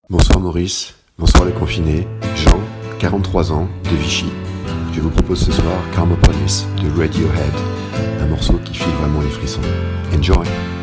Bonsoir Maurice, bonsoir les confinés, Jean, 43 ans, de Vichy. Je vous propose ce soir Karmopolis de Radiohead, un morceau qui file vraiment les frissons. Enjoy!